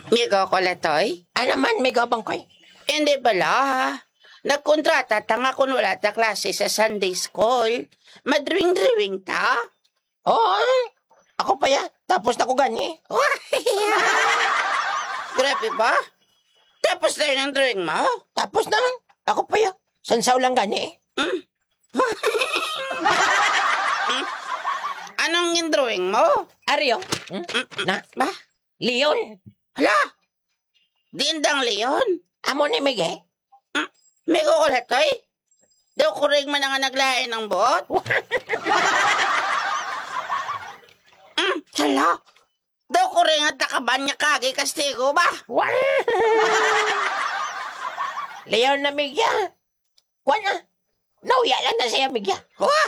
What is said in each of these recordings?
Migo ko latoy? Ano man, may gabang koy? Hindi pala ha. Nagkontrata tanga kung wala ta klase sa Sunday School. Madring-dring ta? Oo, ako pa ya. Tapos na ko gani. Grabe ba? Tapos na yun ang drawing mo? Tapos na. Ako pa ya. Sansaw lang gani. Anong yung drawing mo? Aryo. Na, Ba? Leon. Hala? Dindang Leon? Amo ni Miguel. Migo ko latoy? Daw ko rin man nga naglain ng bot? Hala? Daw ko rin at nakabanya kagi kastigo ba? Leon na Miguel. Kuwan na. Nauya lang na siya Miguel.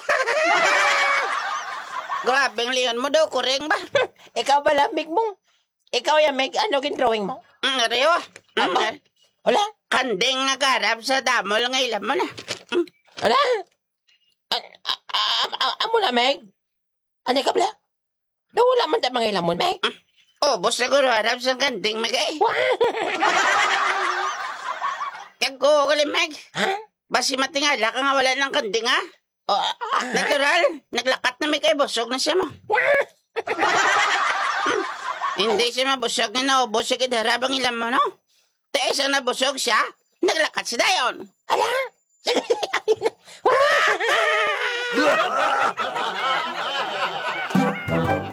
Grabing Leon mo daw ko rin ba? Ikaw ba lamig mo? Ikaw ya Meg, ano drawing mo? Rio? Wala? Kanding nga garap sa damol ng ilam mo na. Wala? Amo na Meg? Ano ka bala? Nawala man tayo mga ilamon Meg? Bos siguro harap sa kanding magay. Kaya ko Meg. Ha? Basi matingala ka nga wala ng kanding ha? Natural, naglakat na may kay busog na siya mo. Hindi siya mabusog na naubos siya kidarabang ilam mo, no? Tayo na busog siya, naglakat si Dayon. Ala?